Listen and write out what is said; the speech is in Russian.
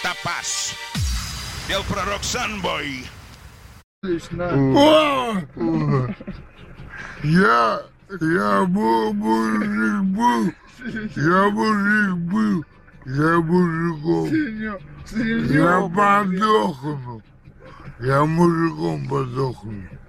Топаз. Пел пророк Санбой. Я мужик был, я мужиком, я подохну, я мужиком подохну.